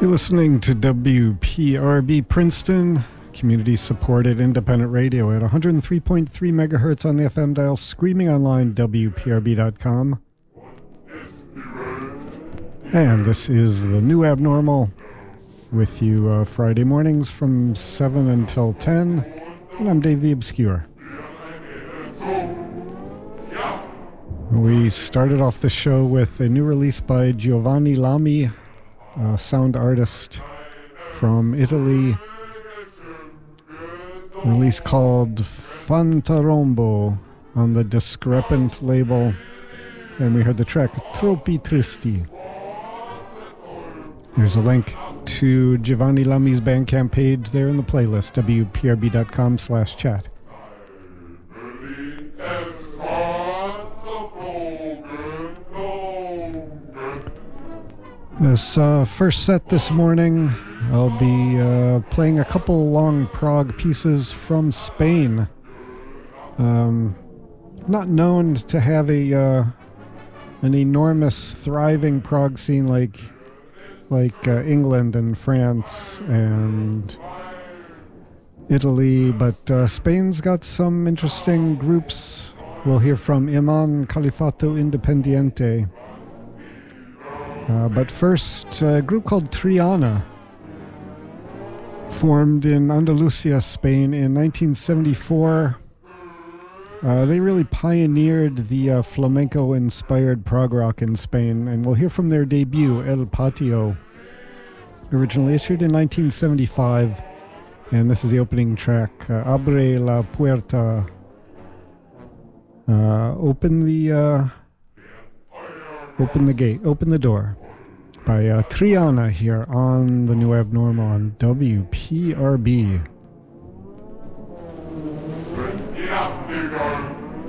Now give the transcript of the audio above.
You're listening to WPRB Princeton, community-supported independent radio at 103.3 megahertz on the FM dial, screaming online, WPRB.com. And this is The New Abnormal, with you Friday mornings from 7 until 10, and I'm Dave the Obscure. We started off the show with a new release by Giovanni Lami, a sound artist from Italy, a release called Fantarombo on the Discrepant label, and we heard the track Troppi Tristi. There's a link to Giovanni Lami's Bandcamp page there in the playlist, wprb.com/chat. This first set this morning, I'll be playing a couple long prog pieces from Spain. Not known to have an enormous, thriving prog scene like England and France and Italy, but Spain's got some interesting groups. We'll hear from Iman Califato Independiente. But first, a group called Triana, formed in Andalusia, Spain in 1974. They really pioneered the flamenco-inspired prog rock in Spain, and we'll hear from their debut, El Patio, originally issued in 1975. And this is the opening track, Abre la Puerta. Open the gate, open the door, by Triana here on The New Abnormal on WPRB.